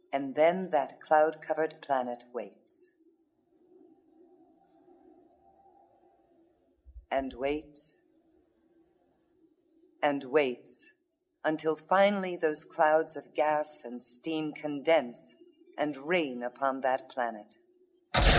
And then that cloud-covered planet waits. And waits. And waits until finally those clouds of gas and steam condense and rain upon that planet.